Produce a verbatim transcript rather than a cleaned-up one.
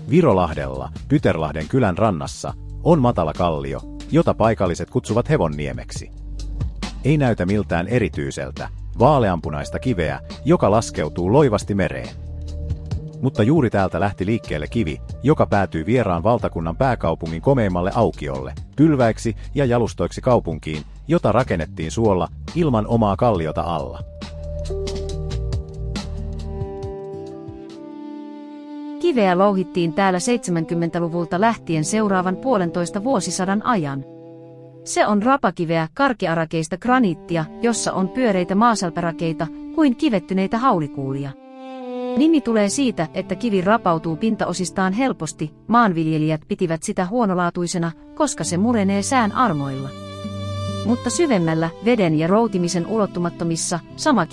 Virolahdella, Pyterlahden kylän rannassa, on matala kallio, jota paikalliset kutsuvat Hevonniemeksi. Ei näytä miltään erityiseltä, vaaleanpunaista kiveä, joka laskeutuu loivasti mereen. Mutta juuri täältä lähti liikkeelle kivi, joka päätyy vieraan valtakunnan pääkaupungin komeimmalle aukiolle, pylväiksi ja jalustoiksi kaupunkiin, jota rakennettiin suolla, ilman omaa kalliota alla. Kiveä louhittiin täällä seitsemänkymmentäluvulta lähtien seuraavan puolentoista vuosisadan ajan. Se on rapakiveä karkearakeista graniittia, jossa on pyöreitä maasälpärakeita kuin kivettyneitä haulikuulia. Nimi tulee siitä, että kivi rapautuu pintaosistaan helposti, maanviljelijät pitivät sitä huonolaatuisena, koska se murenee sään armoilla. Mutta syvemmällä, veden ja routimisen ulottumattomissa, sama kivi